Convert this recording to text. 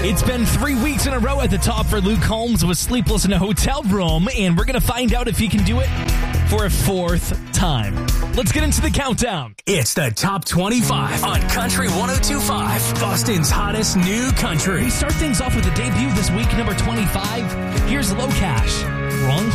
It's been 3 weeks in a row at the top for Luke Holmes with Sleepless in a Hotel Room, and we're going to find out if he can do it for a fourth time. Let's get into the countdown. It's the Top 25 on Country 102.5, Boston's hottest new country. We start things off with a debut this week, number 25. Here's Low Cash, Wrong